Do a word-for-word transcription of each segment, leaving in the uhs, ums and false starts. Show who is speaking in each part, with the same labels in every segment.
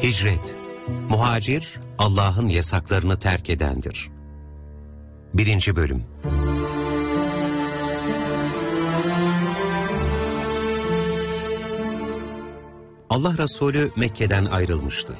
Speaker 1: Hicret, muhacir, Allah'ın yasaklarını terk edendir. Birinci Bölüm. Allah Resulü Mekke'den ayrılmıştı.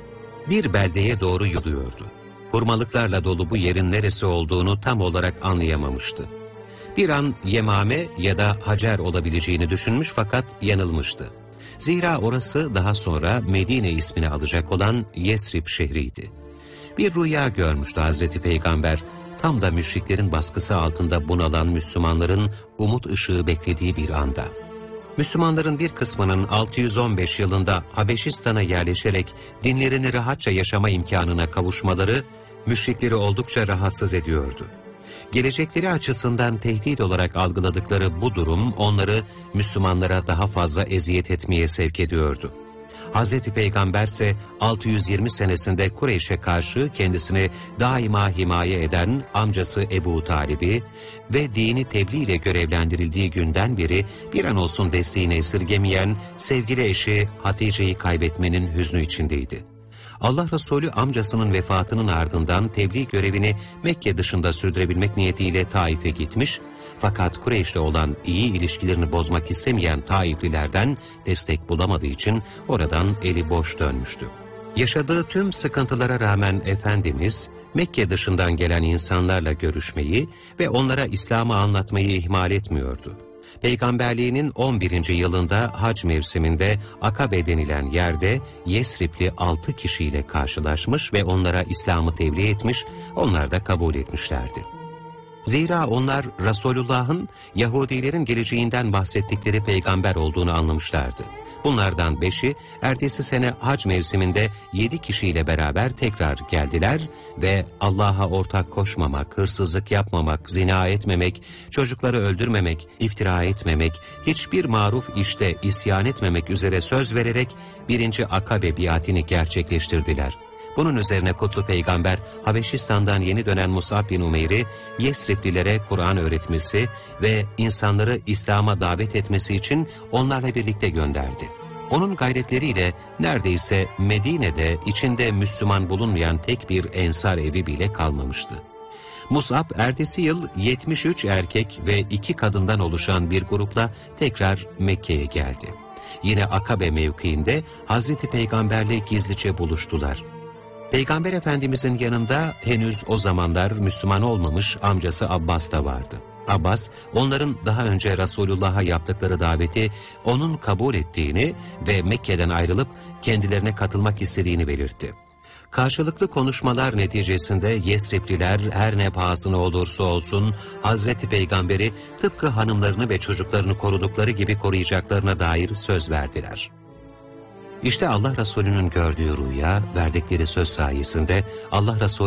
Speaker 1: Bir beldeye doğru yürüyordu. Hurmalıklarla dolu bu yerin neresi olduğunu tam olarak anlayamamıştı. Bir an Yemame ya da Hacer olabileceğini düşünmüş fakat yanılmıştı. Zira orası daha sonra Medine ismini alacak olan Yesrib şehriydi. Bir rüya görmüştü Hazreti Peygamber, tam da müşriklerin baskısı altında bunalan Müslümanların umut ışığı beklediği bir anda. Müslümanların bir kısmının altı yüz on beş yılında Habeşistan'a yerleşerek dinlerini rahatça yaşama imkanına kavuşmaları, müşrikleri oldukça rahatsız ediyordu. Gelecekleri açısından tehdit olarak algıladıkları bu durum onları Müslümanlara daha fazla eziyet etmeye sevk ediyordu. Hazreti Peygamber ise altı yüz yirmi senesinde Kureyş'e karşı kendisini daima himaye eden amcası Ebu Talib'i ve dini tebliğ ile görevlendirildiği günden beri bir an olsun desteğini esirgemeyen sevgili eşi Hatice'yi kaybetmenin hüznü içindeydi. Allah Resulü amcasının vefatının ardından tebliğ görevini Mekke dışında sürdürebilmek niyetiyle Taif'e gitmiş, fakat Kureyş'le olan iyi ilişkilerini bozmak istemeyen Taiflilerden destek bulamadığı için oradan eli boş dönmüştü. Yaşadığı tüm sıkıntılara rağmen Efendimiz, Mekke dışından gelen insanlarla görüşmeyi ve onlara İslam'ı anlatmayı ihmal etmiyordu. Peygamberliğinin on birinci yılında hac mevsiminde Akabe denilen yerde Yesribli altı kişiyle karşılaşmış ve onlara İslam'ı tebliğ etmiş, onlar da kabul etmişlerdi. Zira onlar Resulullah'ın Yahudilerin geleceğinden bahsettikleri peygamber olduğunu anlamışlardı. Bunlardan beşi ertesi sene hac mevsiminde yedi kişiyle beraber tekrar geldiler ve Allah'a ortak koşmamak, hırsızlık yapmamak, zina etmemek, çocukları öldürmemek, iftira etmemek, hiçbir maruf işte isyan etmemek üzere söz vererek birinci Akabe biatini gerçekleştirdiler. Bunun üzerine kutlu peygamber Habeşistan'dan yeni dönen Mus'ab bin Umeyr'i Yesriblilere Kur'an öğretmesi ve insanları İslam'a davet etmesi için onlarla birlikte gönderdi. Onun gayretleriyle neredeyse Medine'de içinde Müslüman bulunmayan tek bir ensar evi bile kalmamıştı. Mus'ab ertesi yıl yetmiş üç erkek ve iki kadından oluşan bir grupla tekrar Mekke'ye geldi. Yine Akabe mevkiinde Hazreti Peygamberle gizlice buluştular. Peygamber Efendimizin yanında henüz o zamanlar Müslüman olmamış amcası Abbas da vardı. Abbas, onların daha önce Resulullah'a yaptıkları daveti onun kabul ettiğini ve Mekke'den ayrılıp kendilerine katılmak istediğini belirtti. Karşılıklı konuşmalar neticesinde Yesribliler her ne pahasına olursa olsun Hazreti Peygamber'i tıpkı hanımlarını ve çocuklarını korudukları gibi koruyacaklarına dair söz verdiler. İşte Allah Resulü'nün gördüğü rüya, verdikleri söz sayesinde Allah Resulü